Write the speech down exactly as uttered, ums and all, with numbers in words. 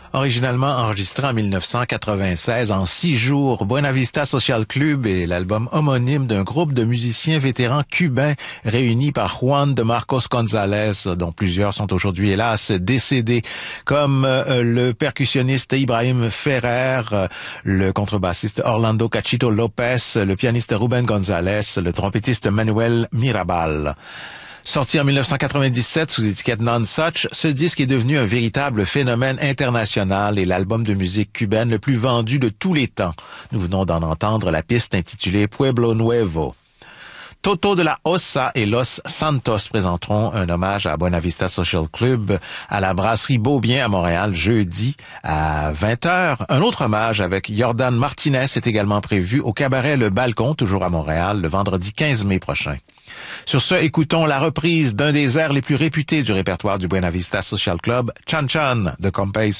Originalement enregistré en mille neuf cent quatre-vingt-seize en six jours, Buena Vista Social Club est l'album homonyme d'un groupe de musiciens vétérans cubains réunis par Juan de Marcos González, dont plusieurs sont aujourd'hui hélas décédés, comme euh, le percussionniste Ibrahim Ferrer, euh, le contrebassiste Orlando Cachito Lopez, le pianiste Ruben González, le trompettiste Manuel Mirabal. Sorti en mille neuf cent quatre-vingt-dix-sept sous étiquette Nonsuch, ce disque est devenu un véritable phénomène international et l'album de musique cubaine le plus vendu de tous les temps. Nous venons d'en entendre la piste intitulée Pueblo Nuevo. Toto de la Osa et Los Santos présenteront un hommage à Buena Vista Social Club à la brasserie Beaubien à Montréal jeudi à vingt heures. Un autre hommage avec Jordan Martinez est également prévu au cabaret Le Balcon, toujours à Montréal, le vendredi quinze mai prochain. Sur ce, écoutons la reprise d'un des airs les plus réputés du répertoire du Buena Vista Social Club, Chan Chan de Compay